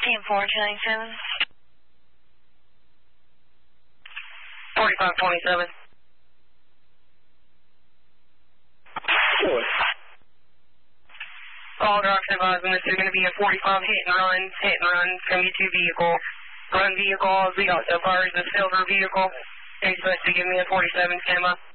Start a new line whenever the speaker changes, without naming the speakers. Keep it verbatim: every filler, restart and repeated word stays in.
Team four, two ninety-seven.
forty-five twenty-seven.
Four.
All dogs advising this is going to be a forty-five hit and run. Hit and run. It's going to be two vehicles. Run vehicle, we got so far as the silver vehicle. They're supposed to give me a forty-seven stemma.